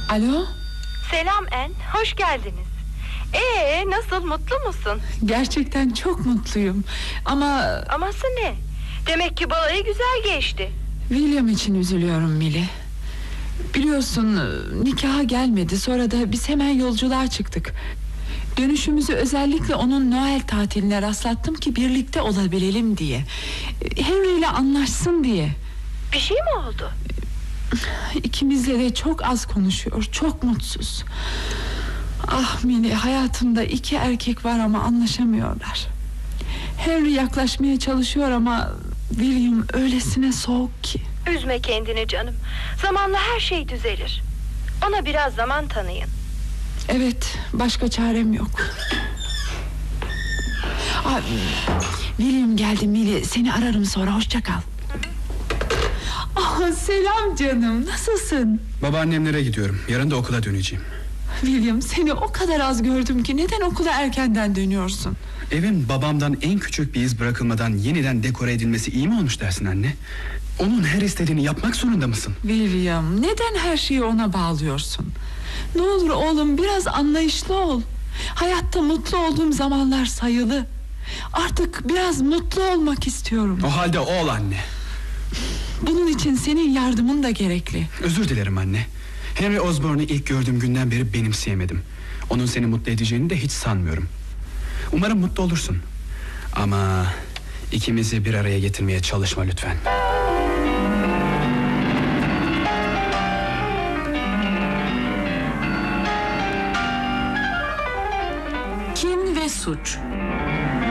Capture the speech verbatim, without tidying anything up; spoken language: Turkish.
Alo? Selam En, hoş geldiniz. Ee, nasıl, mutlu musun? Gerçekten çok mutluyum. Ama... Aması ne? Demek ki balayı güzel geçti. William için üzülüyorum Millie. Biliyorsun, nikaha gelmedi. Sonra da biz hemen yolculuğa çıktık. Dönüşümüzü özellikle onun Noel tatiline rastlattım ki birlikte olabilelim diye. Henry ile anlaşsın diye. Bir şey mi oldu? İkimizle de çok az konuşuyor. Çok mutsuz. Ah Millie, hayatımda iki erkek var ama anlaşamıyorlar. Henry yaklaşmaya çalışıyor ama William öylesine soğuk ki. Üzme kendini canım. Zamanla her şey düzelir. Ona biraz zaman tanıyın. Evet, başka çarem yok. Aa, William geldi Millie. Seni ararım sonra, hoşça kal. Ah, selam canım, nasılsın? Babaannemlere gidiyorum, yarın da okula döneceğim. William, seni o kadar az gördüm ki neden okula erkenden dönüyorsun? Evin babamdan en küçük bir iz bırakılmadan yeniden dekore edilmesi iyi mi olmuş dersin anne? Onun her istediğini yapmak zorunda mısın? William, neden her şeyi ona bağlıyorsun? Ne olur oğlum, biraz anlayışlı ol. Hayatta mutlu olduğum zamanlar sayılı. Artık biraz mutlu olmak istiyorum. O halde ol anne. Bunun için senin yardımın da gerekli. Özür dilerim anne. Henry Osborne'u ilk gördüğüm günden beri benimseyemedim. Onun seni mutlu edeceğini de hiç sanmıyorum. Umarım mutlu olursun. Ama ikimizi bir araya getirmeye çalışma lütfen. Kin ve Suç.